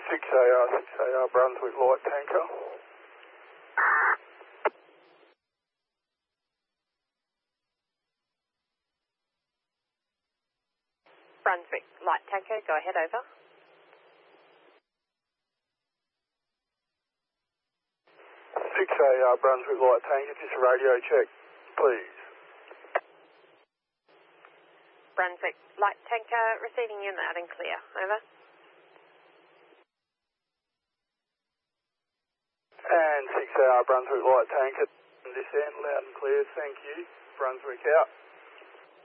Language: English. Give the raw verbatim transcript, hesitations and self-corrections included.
six A R, six A R, Brunswick light tanker. Brunswick light tanker, go ahead, over. six A R, Brunswick light tanker, just a radio check, please. Brunswick light tanker, receiving you loud and clear, over. And six A R, Brunswick light tanker, this end, loud and clear, thank you. Brunswick out.